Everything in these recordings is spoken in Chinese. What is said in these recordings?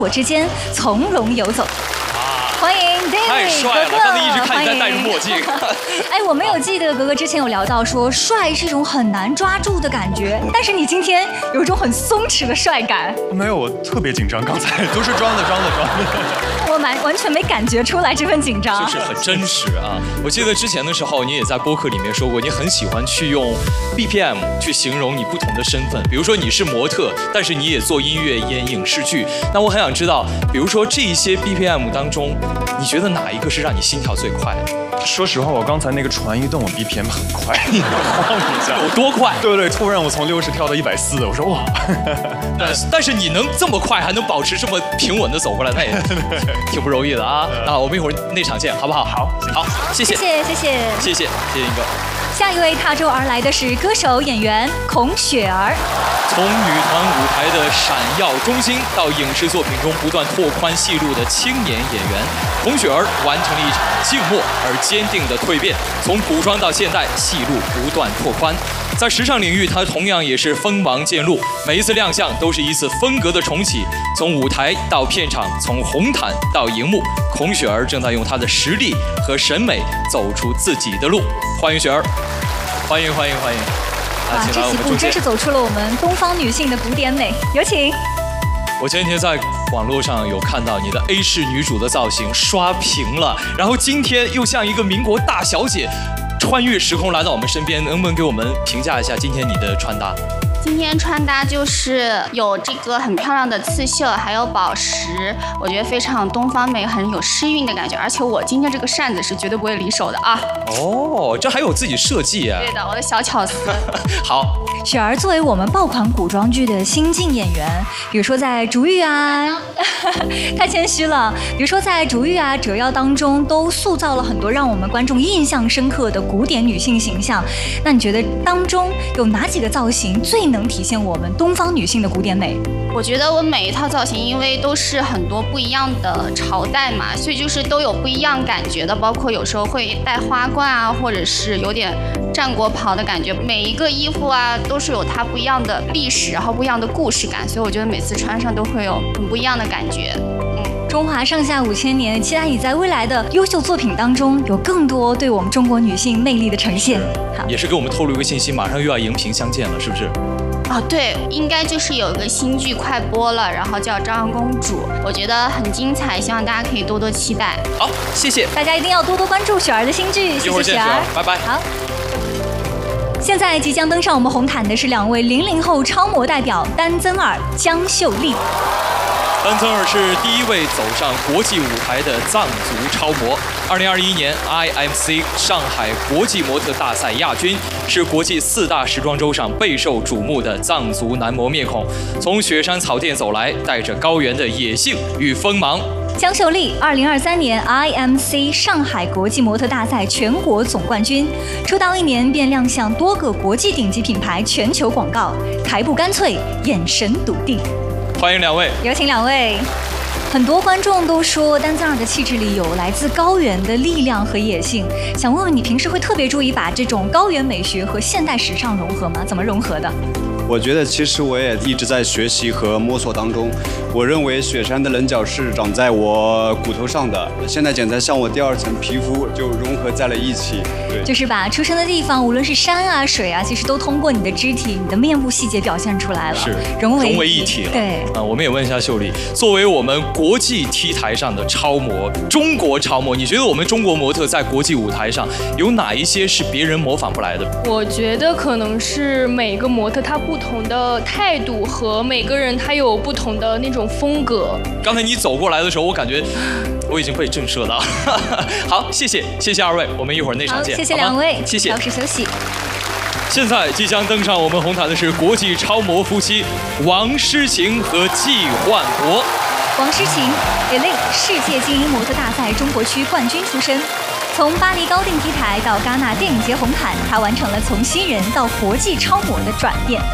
我之间从容游走。欢迎 David 太帅了， 格格， 刚才一直看你在戴着墨镜。 哎，我没有记得格格之前有聊到说，帅是一种很难抓住的感觉，但是你今天有一种很松弛的帅感。 没有，我特别紧张，刚才都是装的。 我完全没感觉出来这份紧张， 就是很真实啊！我记得之前的时候，你也在播客里面说过，你很喜欢去用 BPM 去形容你不同的身份，比如说你是模特，但是你也做音乐、演影视剧。那我很想知道，比如说这些 BPM 当中，你觉得哪一个是让你心跳最快的？ 说实话，我刚才那个船一动，我 BPM 很快，晃一下。 有多快？ 对，突然我从60跳到140，我说哇！ 但是你能这么快，还能保持这么平稳的走过来，那也挺不容易的啊！那我们一会儿内场见，好不好？好，谢谢英哥。 下一位踏舟而来的是歌手演员孔雪儿。 从女团舞台的闪耀中心到影视作品中不断拓宽戏路的青年演员，孔雪儿完成了一场静默而坚定的蜕变。从古装到现代，戏路不断拓宽。在时尚领域，她同样也是锋芒渐露，每一次亮相都是一次风格的重启。从舞台到片场，从红毯到荧幕，孔雪儿正在用她的实力和审美走出自己的路。欢迎雪儿，欢迎！ 哇，这几步真是走出了我们东方女性的古典美，有请。 我前几天在网络上有看到你的 A 式女主的造型刷屏了，然后今天又像一个民国大小姐，穿越时空来到我们身边，能不能给我们评价一下今天你的穿搭？ 今天穿搭就是有这个很漂亮的刺绣，还有宝石，我觉得非常东方美，很有诗韵的感觉。而且我今天这个扇子是绝对不会离手的啊！ 哦，这还有自己设计啊？ 对的，我的小巧思。 好， 雪儿作为我们爆款古装剧的新晋演员，比如说在《竹玉》啊，太谦虚了。比如说在《竹玉》啊、《折腰》当中，都塑造了很多让我们观众印象深刻的古典女性形象。那你觉得当中有哪几个造型最能体现我们东方女性的古典美？ 我觉得我每一套造型，因为都是很多不一样的朝代嘛，所以就是都有不一样感觉的，包括有时候会戴花冠啊，或者是有点战国袍的感觉。每一个衣服啊，都是有它不一样的历史，然后不一样的故事感，所以我觉得每次穿上都会有很不一样的感觉。 中华上下5000年，期待你在未来的优秀作品当中有更多对我们中国女性魅力的呈现。好， 也是给我们透露一个信息，马上又要荧屏相见了，是不是？ 哦，对，应该就是有一个新剧快播了，然后叫《朝阳公主》，我觉得很精彩，希望大家可以多多期待。 好，谢谢大家，一定要多多关注雪儿的新剧，谢谢雪儿， 拜拜。 好。现在即将登上我们红毯的是2位00后超模代表丹增尔、江秀丽。 丹增尔是第一位走上国际舞台的藏族超模。2021年 IMC 上海国际模特大赛亚军，是国际4大时装周上备受瞩目的藏族男模面孔。从雪山草甸走来，带着高原的野性与锋芒。 江秀丽，2023年 IMC 上海国际模特大赛全国总冠军，出道1年便亮相多个国际顶级品牌全球广告，台步干脆，眼神笃定。 欢迎2位， 有请2位。很多观众都说丹增尔的气质里有来自高原的力量和野性，想问问你平时会特别注意把这种高原美学和现代时尚融合吗？怎么融合的？ 我觉得其实我也一直在学习和摸索当中。我认为雪山的棱角是长在我骨头上的，现在剪裁像我第2层皮肤，就融合在了一起。对， 就是把出生的地方，无论是山啊、水啊，其实都通过你的肢体、你的面部细节表现出来了， 是融为一体了。 对， 我们也问一下秀丽，作为我们国际 T 台上的超模，中国超模，你觉得我们中国模特在国际舞台上有哪一些是别人模仿不来的？ 我觉得可能是每个模特他不同的态度和每个人他有不同的那种风格。 刚才你走过来的时候，我感觉我已经被震慑到。好，谢谢2位，我们一会儿内场见。 谢谢2位， 谢谢。 稍事休息。 现在即将登上我们红毯的是国际超模夫妻王诗晴和季焕博。 王诗晴 ，Elite 世界精英模特大赛中国区冠军出身。从巴黎高定 T 台到戛纳电影节红毯，她完成了从新人到国际超模的转变。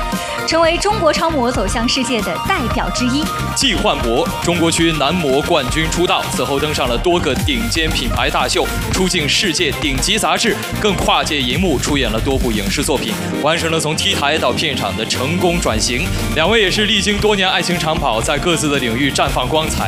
成为中国超模走向世界的代表之一。 季焕博，中国区男模冠军出道，此后登上了多个顶尖品牌大秀，出镜世界顶级杂志，更跨界荧幕出演了多部影视作品，完成了从 T 台到片场的成功转型。两位也是历经多年爱情长跑，在各自的领域绽放光彩。